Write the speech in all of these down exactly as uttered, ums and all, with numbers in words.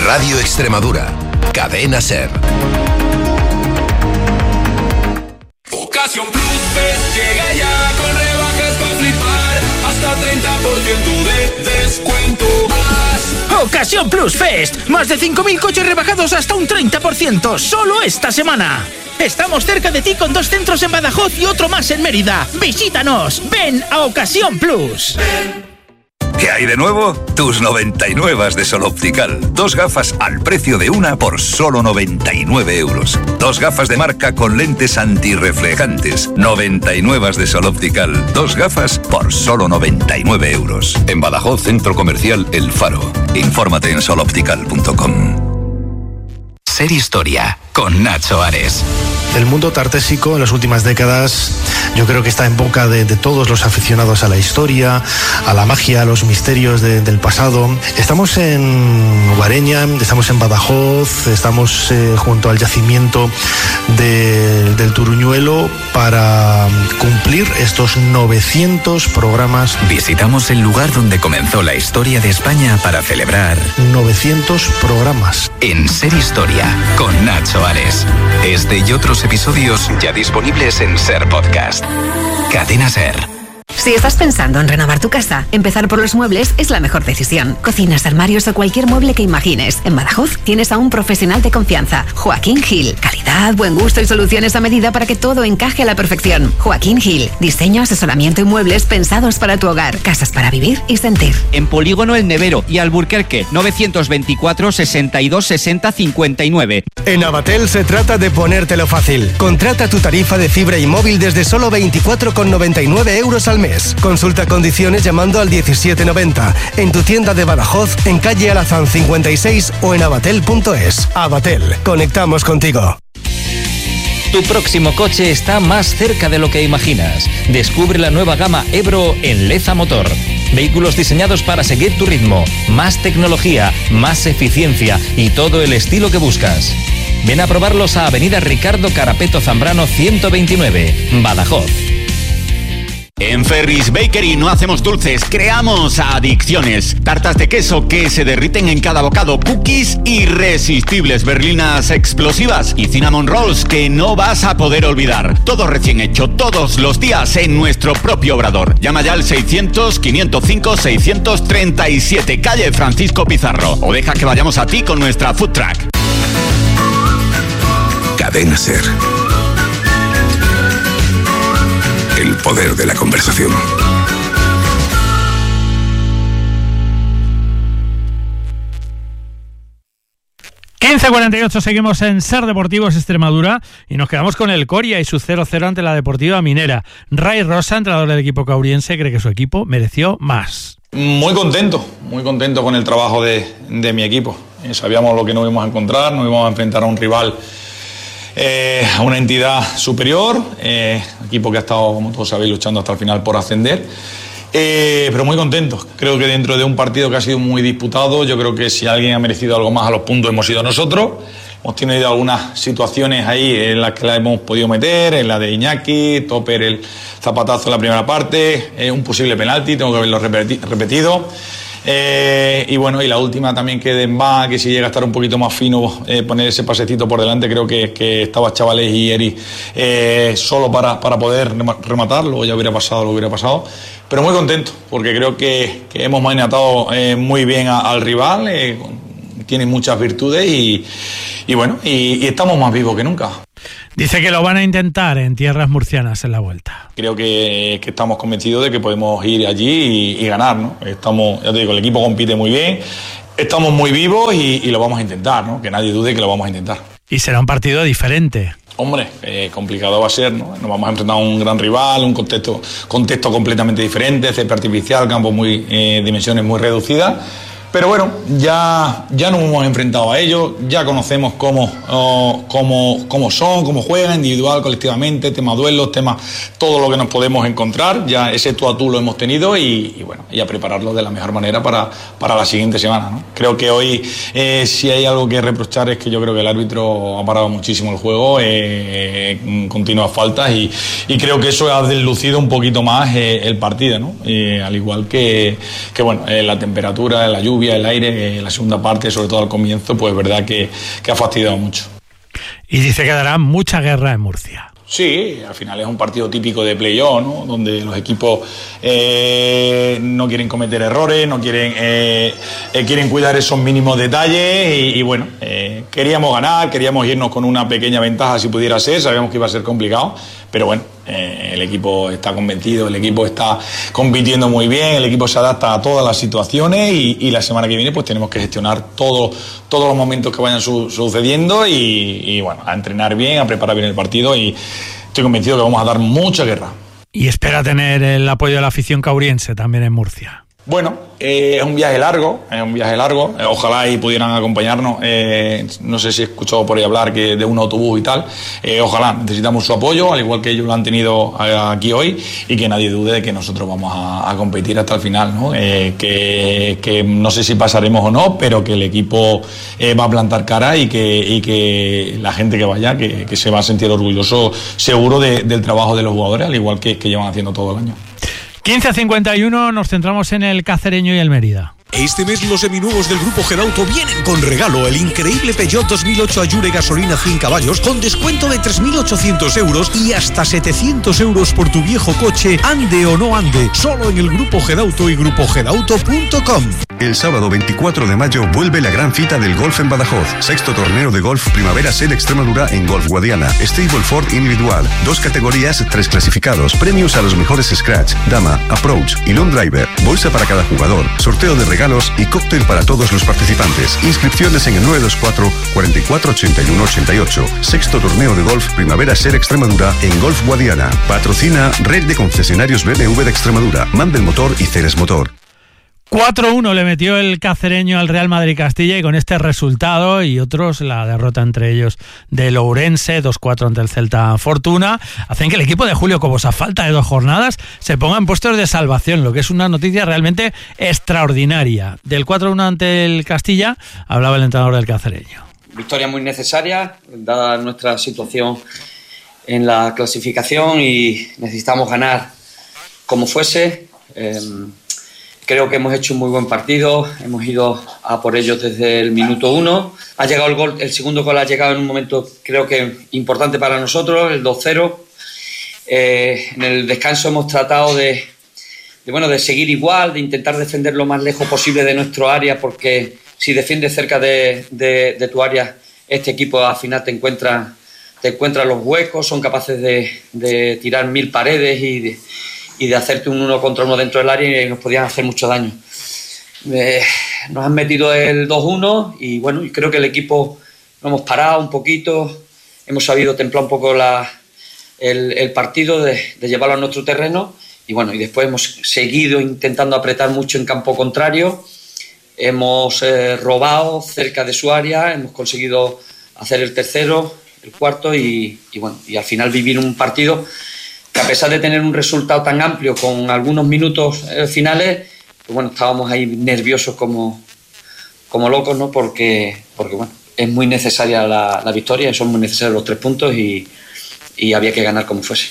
Radio Extremadura, Cadena SER. Ocasión Plus Fest llega ya con rebajas para flipar, hasta treinta por ciento de descuento más. Ocasión Plus Fest, más de cinco mil coches rebajados hasta un treinta por ciento, solo esta semana. Estamos cerca de ti con dos centros en Badajoz y otro más en Mérida. Visítanos, ven a Ocasión Plus. ¿Qué hay de nuevo? Tus noventa y nueve de Sol Optical. Dos gafas al precio de una por solo noventa y nueve euros. Dos gafas de marca con lentes antirreflejantes. noventa y nueve de Sol Optical. Dos gafas por solo noventa y nueve euros. En Badajoz, Centro Comercial El Faro. Infórmate en sol optical punto com. Ser Historia, con Nacho Ares. El mundo tartésico en las últimas décadas yo creo que está en boca de, de todos los aficionados a la historia, a la magia, a los misterios de, del pasado. Estamos en Guareña, estamos en Badajoz, estamos eh, junto al yacimiento de, del Turuñuelo para cumplir estos novecientos programas. Visitamos el lugar donde comenzó la historia de España para celebrar novecientos programas. En Ser Historia, con Nacho Ares. Este y otros episodios ya disponibles en SER Podcast. Cadena SER. Si estás pensando en renovar tu casa, empezar por los muebles es la mejor decisión. Cocinas, armarios o cualquier mueble que imagines. En Badajoz tienes a un profesional de confianza, Joaquín Gil. Calidad, buen gusto y soluciones a medida para que todo encaje a la perfección. Joaquín Gil. Diseño, asesoramiento y muebles pensados para tu hogar. Casas para vivir y sentir. En Polígono El Nevero y Alburquerque, novecientos veinticuatro, sesenta y dos, sesenta, cincuenta y nueve. En Avatel se trata de ponértelo fácil. Contrata tu tarifa de fibra y móvil desde solo veinticuatro con noventa y nueve euros al mes. Consulta condiciones llamando al diecisiete noventa en tu tienda de Badajoz, en calle Alazán cincuenta y seis o en avatel punto es. Avatel, conectamos contigo. Tu próximo coche está más cerca de lo que imaginas. Descubre la nueva gama Ebro en Leza Motor. Vehículos diseñados para seguir tu ritmo, más tecnología, más eficiencia y todo el estilo que buscas. Ven a probarlos a Avenida Ricardo Carapeto Zambrano ciento veintinueve, Badajoz. En Ferris Bakery no hacemos dulces, creamos adicciones. Tartas de queso que se derriten en cada bocado, cookies irresistibles, berlinas explosivas y cinnamon rolls que no vas a poder olvidar. Todo recién hecho, todos los días en nuestro propio obrador. Llama ya al seiscientos, quinientos cinco, seiscientos treinta y siete, calle Francisco Pizarro. O deja que vayamos a ti con nuestra food truck. Cadena SER. El poder de la conversación. quince cuarenta y ocho, seguimos en SER Deportivos Extremadura y nos quedamos con el Coria y su cero cero ante la Deportiva Minera. Ray Rosa, entrenador del equipo cauriense, cree que su equipo mereció más. Muy contento, muy contento con el trabajo de, de mi equipo. Eh, sabíamos lo que nos íbamos a encontrar, nos íbamos a enfrentar a un rival, Eh, a una entidad superior, eh, equipo que ha estado, como todos sabéis, luchando hasta el final por ascender, eh, pero muy contentos. Creo que dentro de un partido que ha sido muy disputado, yo creo que si alguien ha merecido algo más a los puntos hemos sido nosotros. Hemos tenido algunas situaciones ahí en las que la hemos podido meter, en la de Iñaki, Topper el zapatazo en la primera parte, eh, un posible penalti, tengo que haberlo repeti- repetido. Eh, y bueno, y la última también que Demba, que si llega a estar un poquito más fino, eh, poner ese pasecito por delante, creo que, que estaba Chavales y Eri eh, solo para, para poder rematarlo, ya hubiera pasado lo hubiera pasado, pero muy contento, porque creo que, que hemos maniatado eh, muy bien a, al rival, eh, tiene muchas virtudes y, y bueno, y, y estamos más vivos que nunca. Dice que lo van a intentar en tierras murcianas en la vuelta. Creo que, que estamos convencidos de que podemos ir allí y, y ganar, ¿no? Estamos, ya te digo, el equipo compite muy bien, estamos muy vivos y, y lo vamos a intentar, ¿no? Que nadie dude que lo vamos a intentar. Y será un partido diferente. Hombre, eh, complicado va a ser, ¿no? Nos vamos a enfrentar a un gran rival, un contexto, contexto completamente diferente, césped artificial, campo muy, eh, dimensiones muy reducidas. Pero bueno, ya, ya nos hemos enfrentado a ellos, ya conocemos cómo, oh, cómo, cómo son, cómo juegan, individual, colectivamente, tema duelos, tema todo lo que nos podemos encontrar, ya ese tú a tú lo hemos tenido y, y bueno, y a prepararlo de la mejor manera para, para la siguiente semana, ¿no? Creo que hoy eh, si hay algo que reprochar es que yo creo que el árbitro ha parado muchísimo el juego, eh, continuas faltas y, y creo que eso ha deslucido un poquito más eh, el partido, ¿no? Eh, al igual que, que bueno, eh, la temperatura, la lluvia, lluvia, el aire, eh, la segunda parte, sobre todo al comienzo, pues verdad que, que ha fastidiado mucho. Y dice que dará mucha guerra en Murcia. Sí, al final es un partido típico de playoff, ¿no? Donde los equipos eh, no quieren cometer errores, no quieren eh, eh, quieren cuidar esos mínimos detalles y, y bueno, eh, queríamos ganar, queríamos irnos con una pequeña ventaja si pudiera ser, sabíamos que iba a ser complicado, pero bueno, eh, el equipo está convencido, el equipo está compitiendo muy bien, el equipo se adapta a todas las situaciones y, y la semana que viene pues tenemos que gestionar todo, todos los momentos que vayan su, sucediendo y, y bueno, a entrenar bien, a preparar bien el partido y estoy convencido que vamos a dar mucha guerra. Y espera tener el apoyo de la afición cauriense también en Murcia. Bueno, eh, es un viaje largo, es un viaje largo, eh, ojalá y pudieran acompañarnos, eh, no sé si he escuchado por ahí hablar que de un autobús y tal, eh, ojalá, necesitamos su apoyo, al igual que ellos lo han tenido aquí hoy y que nadie dude de que nosotros vamos a, a competir hasta el final, ¿no? Eh, que, que no sé si pasaremos o no, pero que el equipo eh, va a plantar cara y que, y que la gente que vaya, que, que se va a sentir orgulloso seguro de, del trabajo de los jugadores, al igual que, que llevan haciendo todo el año. quince a cincuenta y uno, nos centramos en el Cacereño y el Mérida. Este mes los seminuevos del Grupo Gedauto vienen con regalo el increíble Peugeot dos mil ocho Allure gasolina cien caballos con descuento de tres mil ochocientos euros y hasta setecientos euros por tu viejo coche, ande o no ande, solo en el Grupo Gedauto y grupo gedauto punto com. El sábado veinticuatro de mayo vuelve la gran cita del golf en Badajoz. Sexto torneo de golf Primavera Sel Extremadura en Golf Guadiana. Stable Ford individual. Dos categorías, tres clasificados. Premios a los mejores Scratch, Dama, Approach y Long Driver. Bolsa para cada jugador. Sorteo de regalos y cóctel para todos los participantes. Inscripciones en el nueve dos cuatro, cuarenta y cuatro, ochenta y uno, ochenta y ocho. Sexto torneo de golf Primavera Ser Extremadura en Golf Guadiana. Patrocina Red de Concesionarios B M W de Extremadura, Mandel Motor y Ceres Motor. cuatro uno le metió el Cacereño al Real Madrid Castilla y con este resultado y otros, la derrota entre ellos del Ourense, dos cuatro ante el Celta Fortuna, hacen que el equipo de Julio Cobos, a falta de dos jornadas, se ponga en puestos de salvación, lo que es una noticia realmente extraordinaria. Del cuatro uno ante el Castilla hablaba el entrenador del Cacereño. Victoria muy necesaria, dada nuestra situación en la clasificación y necesitamos ganar como fuese. Eh, Creo que hemos hecho un muy buen partido, hemos ido a por ellos desde el minuto uno. Ha llegado el gol, el segundo gol ha llegado en un momento creo que importante para nosotros, el dos cero. Eh, en el descanso hemos tratado de, de, bueno, de seguir igual, de intentar defender lo más lejos posible de nuestro área, porque si defiendes cerca de, de, de tu área, este equipo al final te encuentra, te encuentra los huecos, son capaces de, de tirar mil paredes y de, y de hacerte un uno contra uno dentro del área y nos podían hacer mucho daño. Eh, nos han metido el dos uno y bueno, creo que el equipo lo hemos parado un poquito, hemos sabido templar un poco la, el, el partido, de, de llevarlo a nuestro terreno y bueno, y después hemos seguido intentando apretar mucho en campo contrario, hemos eh, robado cerca de su área, hemos conseguido hacer el tercero, el cuarto y, y bueno, y al final vivir un partido que a pesar de tener un resultado tan amplio con algunos minutos eh, finales, pues bueno, estábamos ahí nerviosos como, como locos, ¿no? Porque, porque bueno, es muy necesaria la, la victoria, son muy necesarios los tres puntos y, y había que ganar como fuese.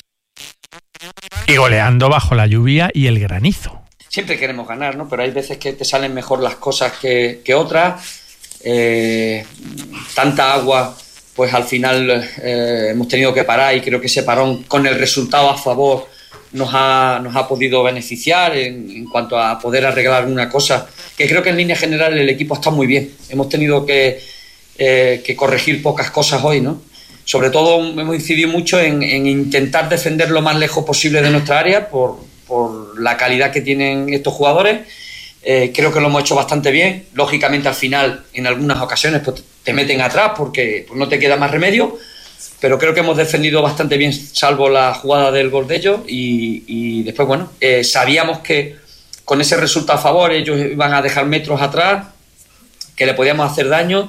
Y goleando bajo la lluvia y el granizo. Siempre queremos ganar, ¿no? Pero hay veces que te salen mejor las cosas que, que otras. Eh, tanta agua, pues al final eh, hemos tenido que parar y creo que ese parón con el resultado a favor nos ha, nos ha podido beneficiar en, en cuanto a poder arreglar alguna cosa, que creo que en línea general el equipo está muy bien. Hemos tenido que, eh, que corregir pocas cosas hoy, ¿no? Sobre todo hemos incidido mucho en, en intentar defender lo más lejos posible de nuestra área por, por la calidad que tienen estos jugadores. Eh, creo que lo hemos hecho bastante bien. Lógicamente al final en algunas ocasiones pues, te meten atrás porque pues, no te queda más remedio, pero creo que hemos defendido bastante bien salvo la jugada del gol de ellos y, y después bueno, eh, sabíamos que con ese resultado a favor ellos iban a dejar metros atrás, que le podíamos hacer daño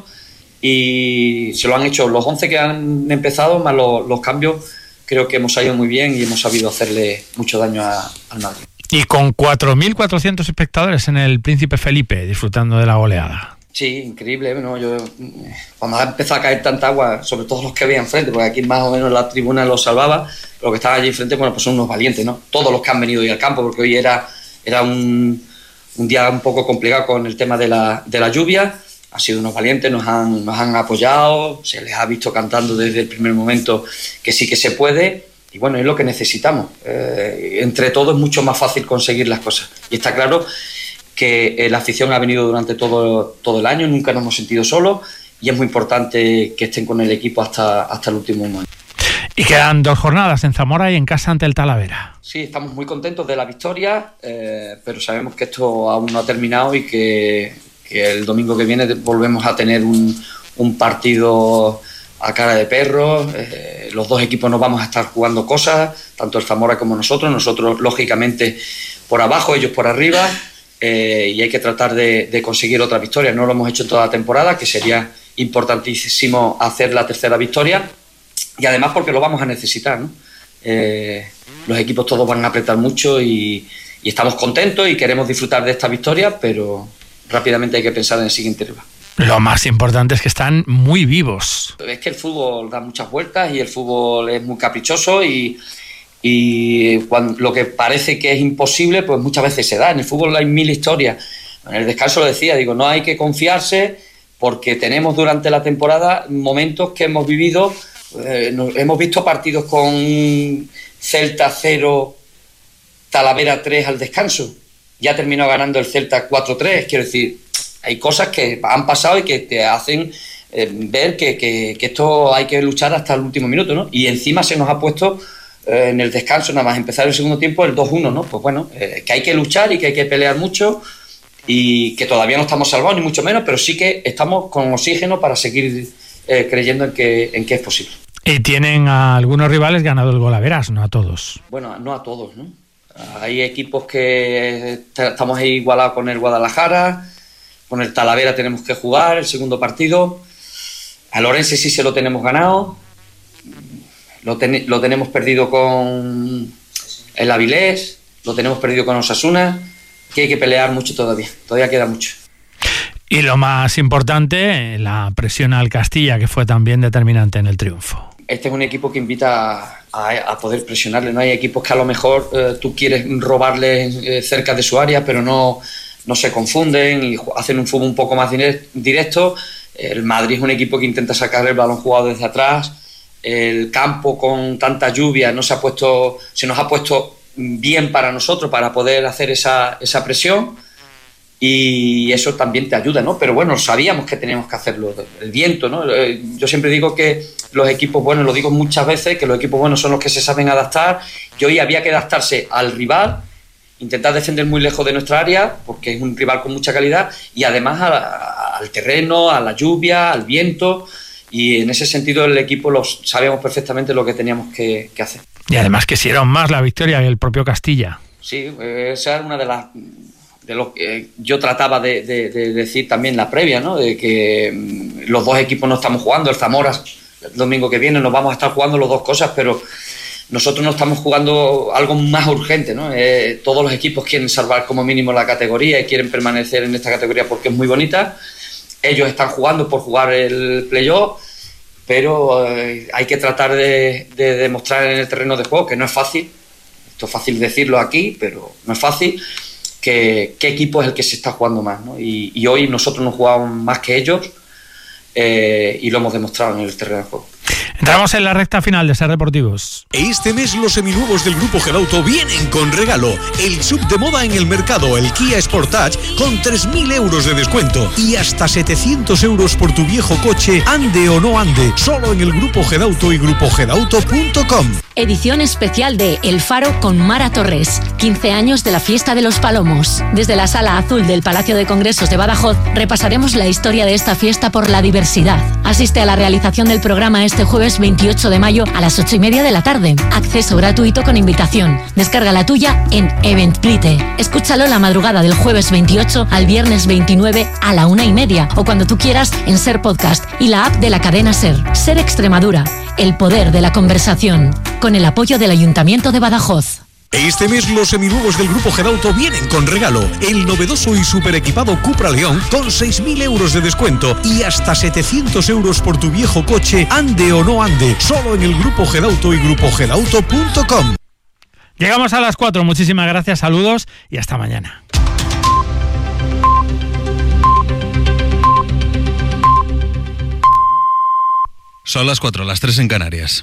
y se lo han hecho los once que han empezado más los, los cambios. Creo que hemos salido muy bien y hemos sabido hacerle mucho daño a, al Madrid. Y con cuatro mil cuatrocientos espectadores en el Príncipe Felipe, disfrutando de la goleada. Sí, increíble. Bueno, yo, cuando ha empezado a caer tanta agua, sobre todo los que había enfrente, porque aquí más o menos la tribuna los salvaba, pero los que estaban allí enfrente, bueno, pues son unos valientes, ¿no? Todos los que han venido hoy al campo, porque hoy era, era un, un día un poco complicado con el tema de la, de la lluvia. Han sido unos valientes, nos han, nos han apoyado, se les ha visto cantando desde el primer momento que sí que se puede, y bueno, es lo que necesitamos. Eh, entre todos es mucho más fácil conseguir las cosas. Y está claro que eh, la afición ha venido durante todo, todo el año, nunca nos hemos sentido solos, y es muy importante que estén con el equipo hasta, hasta el último momento. Y quedan dos jornadas en Zamora y en casa ante el Talavera. Sí, estamos muy contentos de la victoria, eh, pero sabemos que esto aún no ha terminado y que, que el domingo que viene volvemos a tener un, un partido a cara de perro. Eh, los dos equipos nos vamos a estar jugando cosas, tanto el Zamora como nosotros. Nosotros, lógicamente, por abajo, ellos por arriba, eh, y hay que tratar de, de conseguir otra victoria. No lo hemos hecho en toda la temporada, que sería importantísimo hacer la tercera victoria. Y además porque lo vamos a necesitar, ¿no? Eh, los equipos todos van a apretar mucho y, y estamos contentos y queremos disfrutar de esta victoria, pero rápidamente hay que pensar en el siguiente rival. Lo más importante es que están muy vivos. Es que el fútbol da muchas vueltas y el fútbol es muy caprichoso y, y cuando, lo que parece que es imposible, pues muchas veces se da. En el fútbol hay mil historias. En el descanso lo decía, digo, no hay que confiarse porque tenemos durante la temporada momentos que hemos vivido. Eh, no, hemos visto partidos con Celta cero, Talavera tres al descanso. Ya terminó ganando el Celta cuatro tres. Quiero decir, hay cosas que han pasado y que te hacen eh, ver que, que, que esto hay que luchar hasta el último minuto, ¿no? Y encima se nos ha puesto eh, en el descanso, nada más empezar el segundo tiempo, el dos uno, ¿no? Pues bueno, eh, que hay que luchar y que hay que pelear mucho y que todavía no estamos salvados, ni mucho menos, pero sí que estamos con oxígeno para seguir Eh, creyendo en que, en que es posible. Y tienen a algunos rivales ganado el golaveras, no a todos. Bueno, no a todos, ¿no? Hay equipos que estamos ahí igualados con el Guadalajara, con el Talavera tenemos que jugar el segundo partido, a Lorense sí se lo tenemos ganado, lo, ten, lo tenemos perdido con el Avilés, lo tenemos perdido con Osasuna, que hay que pelear mucho todavía, todavía queda mucho. Y lo más importante, la presión al Castilla, que fue también determinante en el triunfo. Este es un equipo que invita a, a poder presionarle, ¿no? Hay equipos que a lo mejor eh, tú quieres robarles eh, cerca de su área, pero no, no se confunden y hacen un fútbol un poco más directo. El Madrid es un equipo que intenta sacar el balón jugado desde atrás. El campo con tanta lluvia no se ha puesto, se nos ha puesto bien para nosotros para poder hacer esa, esa presión. Y eso también te ayuda, ¿no? Pero bueno, sabíamos que teníamos que hacerlo. El viento, ¿no? Yo siempre digo que los equipos buenos, lo digo muchas veces, que los equipos buenos son los que se saben adaptar. Y hoy había que adaptarse al rival, intentar defender muy lejos de nuestra área, porque es un rival con mucha calidad, y además a, a, al terreno, a la lluvia, al viento. Y en ese sentido el equipo los sabíamos perfectamente lo que teníamos que, que hacer. Y además quisieron más la victoria que el propio Castilla. Sí, esa es una de las... de lo que yo trataba de, de, de decir también en la previa, ¿no? De que los dos equipos no estamos jugando, el Zamora el domingo que viene nos vamos a estar jugando las dos cosas, pero nosotros no estamos jugando algo más urgente, ¿no? Eh, todos los equipos quieren salvar como mínimo la categoría y quieren permanecer en esta categoría porque es muy bonita. Ellos están jugando por jugar el playoff, pero eh, hay que tratar de, de demostrar en el terreno de juego que no es fácil. Esto es fácil decirlo aquí, pero no es fácil. Que, qué equipo es el que se está jugando más, ¿no? Y, y hoy nosotros nos jugamos más que ellos eh, y lo hemos demostrado en el terreno de juego. Entramos en la recta final de Ser Deportivos. Este mes los seminuevos del Grupo Gedauto vienen con regalo. El sub de moda en el mercado, el Kia Sportage, con tres mil euros de descuento y hasta setecientos euros por tu viejo coche, ande o no ande, solo en el Grupo Gedauto y grupo gedauto punto com. Edición especial de El Faro con Mara Torres. quince años de la Fiesta de los Palomos. Desde la Sala Azul del Palacio de Congresos de Badajoz repasaremos la historia de esta fiesta por la diversidad. Asiste a la realización del programa este jueves veintiocho de mayo a las ocho y media de la tarde. Acceso gratuito con invitación. Descarga la tuya en Eventbrite. Escúchalo la madrugada del jueves veintiocho al viernes veintinueve a la una y media o cuando tú quieras en Ser Podcast y la app de la cadena Ser. Ser Extremadura. El poder de la conversación. Con el apoyo del Ayuntamiento de Badajoz. Este mes los seminuevos del Grupo Gedauto vienen con regalo. El novedoso y super equipado Cupra León con seis mil euros de descuento y hasta setecientos euros por tu viejo coche, ande o no ande, solo en el Grupo Gedauto y grupo gedauto punto com. Llegamos a las cuatro. Muchísimas gracias, saludos y hasta mañana. Son las cuatro, las tres en Canarias.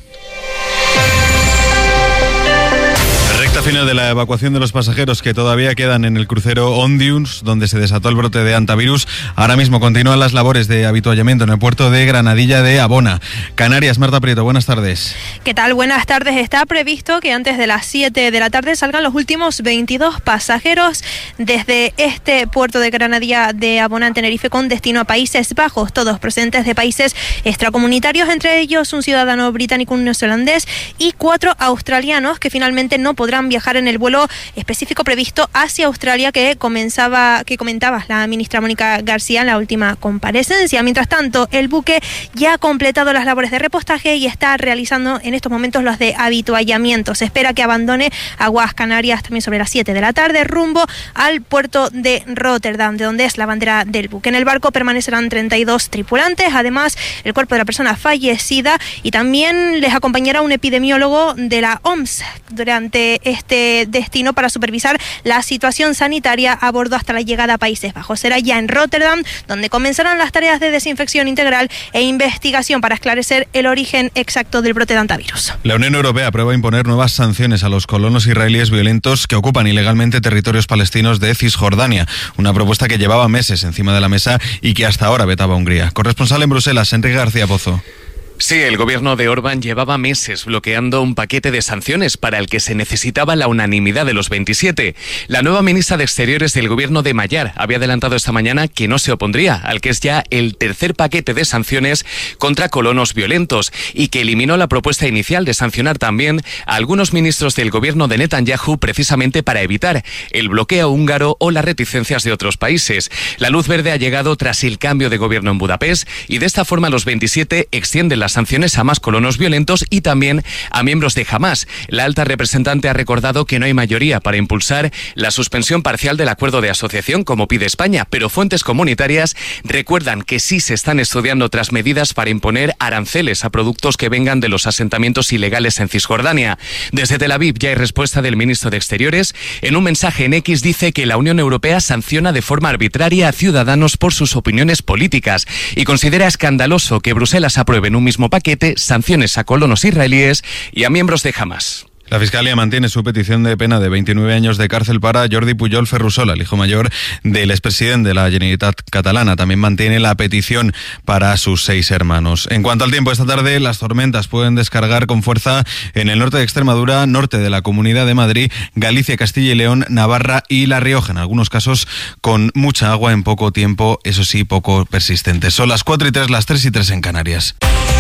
Recta final de la evacuación de los pasajeros que todavía quedan en el crucero Ondius, donde se desató el brote de hantavirus. Ahora mismo continúan las labores de avituallamiento en el puerto de Granadilla de Abona. Canarias, Marta Prieto, buenas tardes. ¿Qué tal? Buenas tardes. Está previsto que antes de las siete de la tarde salgan los últimos veintidós pasajeros desde este puerto de Granadilla de Abona en Tenerife con destino a Países Bajos, todos procedentes de países extracomunitarios, entre ellos un ciudadano británico, un neozelandés y cuatro australianos que finalmente no podrán viajar en el vuelo específico previsto hacia Australia que comenzaba, que comentaba la ministra Mónica García en la última comparecencia. Mientras tanto, el buque ya ha completado las labores de repostaje y está realizando en estos momentos los de avituallamiento. Se espera que abandone aguas Canarias también sobre las siete de la tarde rumbo al puerto de Rotterdam, de donde es la bandera del buque. En el barco permanecerán treinta y dos tripulantes, además el cuerpo de la persona fallecida, y también les acompañará un epidemiólogo de la O M S durante este destino para supervisar la situación sanitaria a bordo hasta la llegada a Países Bajos. Será ya en Rotterdam donde comenzarán las tareas de desinfección integral e investigación para esclarecer el origen exacto del brote de hantavirus. La Unión Europea aprueba imponer nuevas sanciones a los colonos israelíes violentos que ocupan ilegalmente territorios palestinos de Cisjordania, una propuesta que llevaba meses encima de la mesa y que hasta ahora vetaba Hungría. Corresponsal en Bruselas, Enrique García Pozo. Sí, el gobierno de Orbán llevaba meses bloqueando un paquete de sanciones para el que se necesitaba la unanimidad de los veintisiete. La nueva ministra de Exteriores del gobierno de Mayar había adelantado esta mañana que no se opondría al que es ya el tercer paquete de sanciones contra colonos violentos y que eliminó la propuesta inicial de sancionar también a algunos ministros del gobierno de Netanyahu precisamente para evitar el bloqueo húngaro o las reticencias de otros países. La luz verde ha llegado tras el cambio de gobierno en Budapest y de esta forma los veintisiete extienden las sanciones a más colonos violentos y también a miembros de Hamás. La alta representante ha recordado que no hay mayoría para impulsar la suspensión parcial del acuerdo de asociación como pide España, pero fuentes comunitarias recuerdan que sí se están estudiando otras medidas para imponer aranceles a productos que vengan de los asentamientos ilegales en Cisjordania. Desde Tel Aviv ya hay respuesta del ministro de Exteriores. En un mensaje en X dice que la Unión Europea sanciona de forma arbitraria a ciudadanos por sus opiniones políticas y considera escandaloso que Bruselas apruebe en un mismo paquete sanciones a colonos israelíes y a miembros de Hamás. La Fiscalía mantiene su petición de pena de veintinueve años de cárcel para Jordi Pujol Ferrusola, el hijo mayor del expresidente de la Generalitat catalana. También mantiene la petición para sus seis hermanos. En cuanto al tiempo, esta tarde las tormentas pueden descargar con fuerza en el norte de Extremadura, norte de la Comunidad de Madrid, Galicia, Castilla y León, Navarra y La Rioja. En algunos casos con mucha agua en poco tiempo, eso sí, poco persistente. Son las cuatro y tres, las tres y tres en Canarias.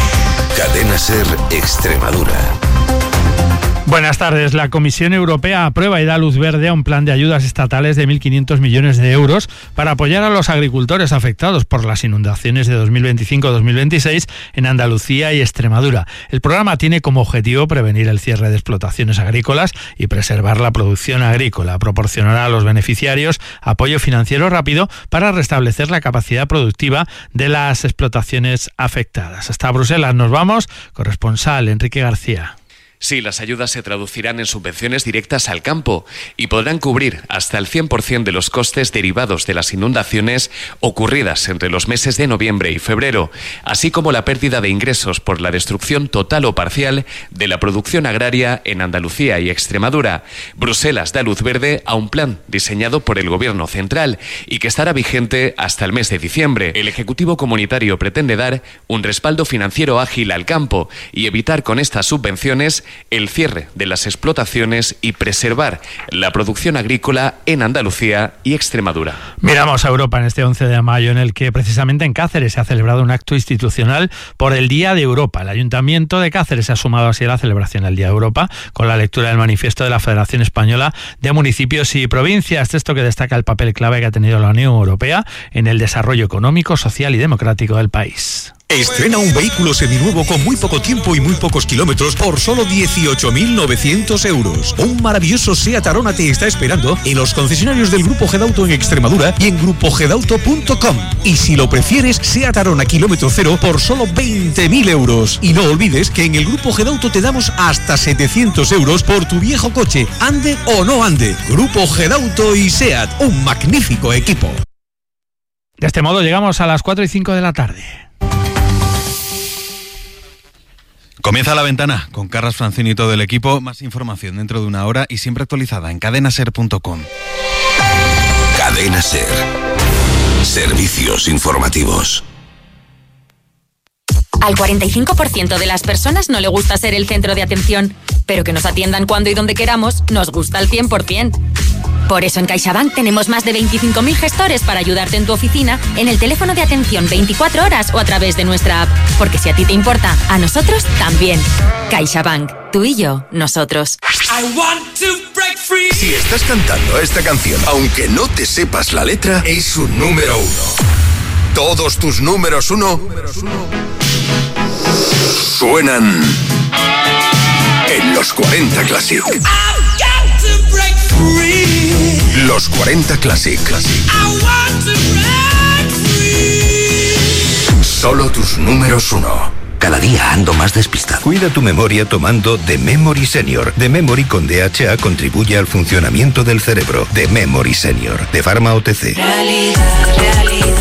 Cadena SER Extremadura. Buenas tardes. La Comisión Europea aprueba y da luz verde a un plan de ayudas estatales de mil quinientos millones de euros para apoyar a los agricultores afectados por las inundaciones de dos mil veinticinco dos mil veintiséis en Andalucía y Extremadura. El programa tiene como objetivo prevenir el cierre de explotaciones agrícolas y preservar la producción agrícola. Proporcionará a los beneficiarios apoyo financiero rápido para restablecer la capacidad productiva de las explotaciones afectadas. Hasta Bruselas nos vamos. Corresponsal Enrique García. Sí, las ayudas se traducirán en subvenciones directas al campo y podrán cubrir hasta el cien por ciento de los costes derivados de las inundaciones ocurridas entre los meses de noviembre y febrero, así como la pérdida de ingresos por la destrucción total o parcial de la producción agraria en Andalucía y Extremadura. Bruselas da luz verde a un plan diseñado por el Gobierno central y que estará vigente hasta el mes de diciembre. El Ejecutivo Comunitario pretende dar un respaldo financiero ágil al campo y evitar con estas subvenciones el cierre de las explotaciones y preservar la producción agrícola en Andalucía y Extremadura. Miramos a Europa en este once de mayo, en el que precisamente en Cáceres se ha celebrado un acto institucional por el Día de Europa. El Ayuntamiento de Cáceres se ha sumado así a la celebración del Día de Europa con la lectura del manifiesto de la Federación Española de Municipios y Provincias, texto que destaca el papel clave que ha tenido la Unión Europea en el desarrollo económico, social y democrático del país. Estrena un vehículo seminuevo con muy poco tiempo y muy pocos kilómetros por solo dieciocho mil novecientos euros. Un maravilloso SEAT Arona te está esperando en los concesionarios del Grupo Gedauto en Extremadura y en grupo gedauto punto com. Y si lo prefieres, SEAT Arona kilómetro cero por solo veinte mil euros. Y no olvides que en el Grupo Gedauto te damos hasta setecientos euros por tu viejo coche, ande o no ande. Grupo Gedauto y SEAT, un magnífico equipo. De este modo llegamos a las cuatro y cinco de la tarde. Comienza La Ventana con Carlas Francini y todo el equipo. Más información dentro de una hora y siempre actualizada en cadena ser punto com. Cadena Ser. Servicios informativos. Al cuarenta y cinco por ciento de las personas no le gusta ser el centro de atención, pero que nos atiendan cuando y donde queramos nos gusta al cien por ciento. Por eso en CaixaBank tenemos más de veinticinco mil gestores para ayudarte en tu oficina, en el teléfono de atención veinticuatro horas o a través de nuestra app. Porque si a ti te importa, a nosotros también. CaixaBank. Tú y yo, nosotros. Si estás cantando esta canción, aunque no te sepas la letra, es un número uno. Todos tus números uno suenan en los cuarenta Classic. Los cuarenta Classic. Solo tus números uno. Cada día ando más despistado. Cuida tu memoria tomando The Memory Senior. The Memory con D H A contribuye al funcionamiento del cerebro. The Memory Senior, de Pharma O T C. Realidad, realidad.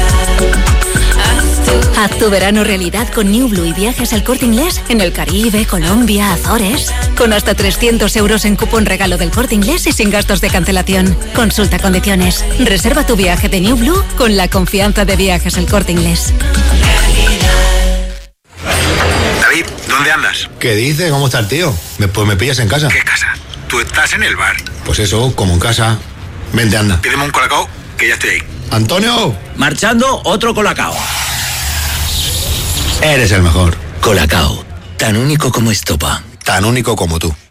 Haz tu verano realidad con New Blue y viajes al Corte Inglés en el Caribe, Colombia, Azores. Con hasta trescientos euros en cupón regalo del Corte Inglés y sin gastos de cancelación. Consulta condiciones. Reserva tu viaje de New Blue con la confianza de Viajes al Corte Inglés. David, ¿dónde andas? ¿Qué dices? ¿Cómo está el tío? Me, pues me pillas en casa. ¿Qué casa? Tú estás en el bar. Pues eso, como en casa. Vente, anda. Pídeme un colacao, que ya estoy ahí. ¡Antonio! Marchando, otro colacao. Eres el mejor. Colacao, tan único como estopa. Tan único como tú.